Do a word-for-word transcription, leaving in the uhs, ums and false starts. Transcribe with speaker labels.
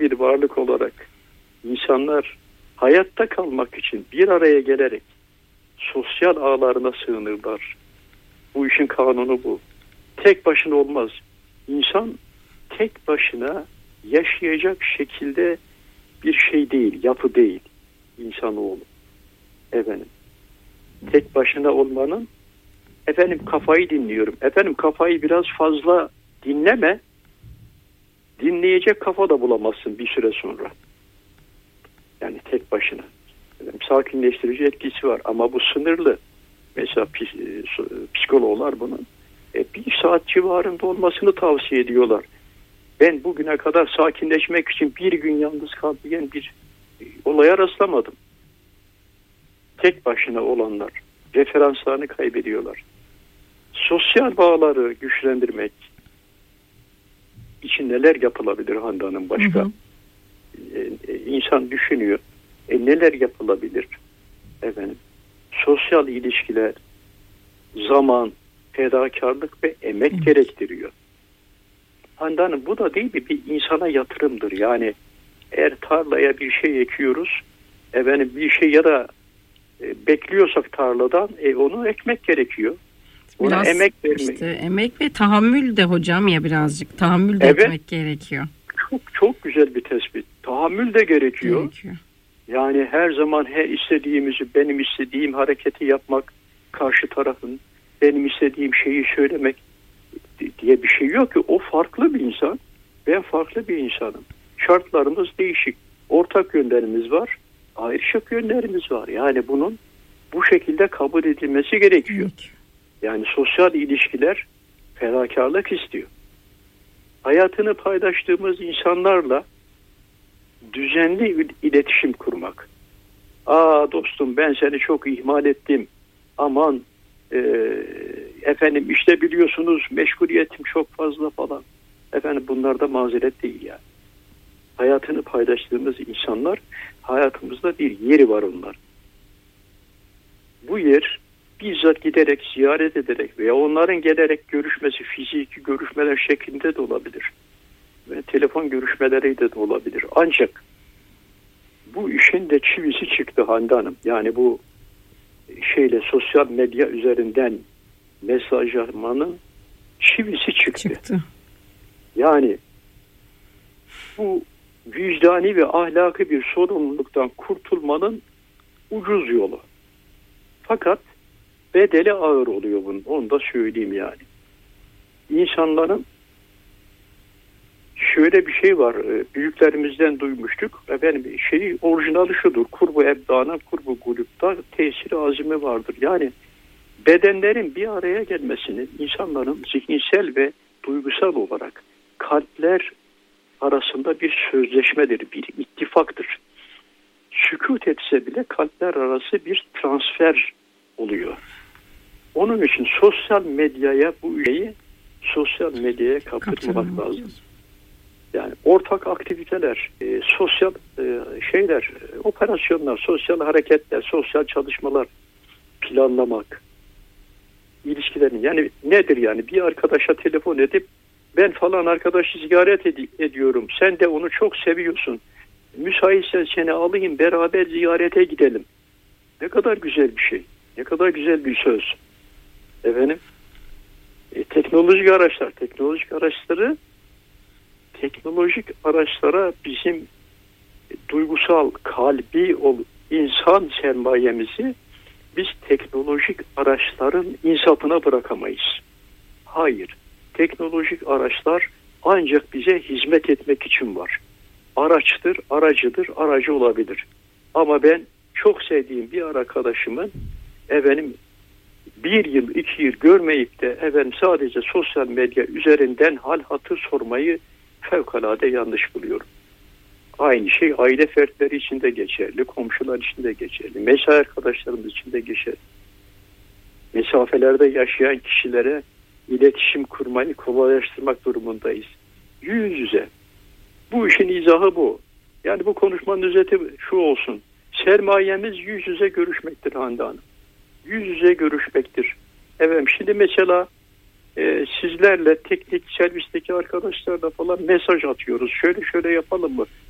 Speaker 1: bir varlık olarak insanlar hayatta kalmak için bir araya gelerek sosyal ağlarına sığınırlar. Bu işin kanunu bu. Tek başına olmaz. İnsan tek başına yaşayacak şekilde bir şey değil, yapı değil insanoğlu. Efendim, tek başına olmanın, efendim kafayı dinliyorum. Efendim kafayı biraz fazla dinleme, dinleyecek kafa da bulamazsın bir süre sonra. Yani tek başına. Efendim, sakinleştirici etkisi var ama bu sınırlı. Mesela psikologlar bunun e, bir saat civarında olmasını tavsiye ediyorlar. Ben bugüne kadar sakinleşmek için bir gün yalnız kalmayan bir e, olaya rastlamadım. Tek başına olanlar referanslarını kaybediyorlar. Sosyal bağları güçlendirmek için neler yapılabilir Hande Hanım başka? Hı hı. E, e, insan düşünüyor. E, neler yapılabilir? Efendim, sosyal ilişkiler zaman, fedakarlık ve emek evet. gerektiriyor. Hande Hanım, bu da değil mi? Bir insana yatırımdır. Yani eğer tarlaya bir şey ekiyoruz, efendim bir şey ya da e, bekliyorsak tarladan e, onu ekmek gerekiyor. Ona
Speaker 2: biraz
Speaker 1: emek vermek.
Speaker 2: İşte emek ve tahammül de hocam ya birazcık. Tahammül de
Speaker 1: evet.
Speaker 2: etmek gerekiyor.
Speaker 1: Çok çok güzel bir tespit. Tahammül de gerekiyor.
Speaker 2: gerekiyor.
Speaker 1: Yani her zaman her istediğimizi, benim istediğim hareketi yapmak, karşı tarafın benim istediğim şeyi söylemek diye bir şey yok ki. O farklı bir insan, ben farklı bir insanım. Şartlarımız değişik. Ortak yönlerimiz var, ayrışık yönlerimiz var. Yani bunun bu şekilde kabul edilmesi gerekiyor. Evet. Yani sosyal ilişkiler fedakarlık istiyor. Hayatını paylaştığımız insanlarla düzenli iletişim kurmak. Aa dostum, ben seni çok ihmal ettim. Aman e, efendim işte biliyorsunuz meşguliyetim çok fazla falan. Efendim bunlar da mazeret değil yani. Hayatını paylaştığımız insanlar hayatımızda bir yeri var onlar. Bu yer bizzat giderek, ziyaret ederek veya onların gelerek görüşmesi, fiziki görüşmeler şeklinde de olabilir. Ve telefon görüşmeleri de, de olabilir. Ancak bu işin de çivisi çıktı Hande Hanım. Yani bu şeyle sosyal medya üzerinden mesajlamanın çivisi çıktı. çıktı. Yani bu vicdani ve ahlaki bir sorumluluktan kurtulmanın ucuz yolu. Fakat bedeli ağır oluyor bunun. Onu da söyleyeyim yani. İnsanların şöyle bir şey var. Büyüklerimizden duymuştuk. Efendim şeyi orijinali şudur. Kurbu ebdana, kurbu gulüpta tesiri azimi vardır. Yani bedenlerin bir araya gelmesinin insanların zihinsel ve duygusal olarak kalpler arasında bir sözleşmedir, bir ittifaktır. Sükût etse bile kalpler arası bir transfer oluyor. Onun için sosyal medyaya bu üyeyi sosyal medyaya kapatmamak lazım. Yani ortak aktiviteler, e, sosyal e, şeyler, e, operasyonlar, sosyal hareketler, sosyal çalışmalar planlamak, ilişkilerin yani nedir yani bir arkadaşa telefon edip ben falan arkadaşı ziyaret ed- ediyorum, sen de onu çok seviyorsun, müsaitsen seni alayım beraber ziyarete gidelim. Ne kadar güzel bir şey, ne kadar güzel bir söz. Efendim, e, teknolojik araçlar, teknolojik araçları teknolojik araçlara bizim e, duygusal, kalbi ol, insan sermayemizi biz teknolojik araçların insafına bırakamayız. Hayır, teknolojik araçlar ancak bize hizmet etmek için var. Araçtır, aracıdır, aracı olabilir. Ama ben çok sevdiğim bir arkadaşımın efendim bir yıl, iki yıl görmeyip de efendim sadece sosyal medya üzerinden hal hatır sormayı fevkalade yanlış buluyorum. Aynı şey aile fertleri için de geçerli, komşular için de geçerli, mesai arkadaşlarımız için de geçerli. Mesafelerde yaşayan kişilere iletişim kurmayı kolaylaştırmak durumundayız. Yüz yüze. Bu işin izahı bu. Yani bu konuşmanın özeti şu olsun. Sermayemiz yüz yüze görüşmektir Hande Hanım. Yüz yüze görüşmektir. Evet, şimdi mesela e, sizlerle teknik servisteki arkadaşlarla falan mesaj atıyoruz. Şöyle şöyle yapalım mı?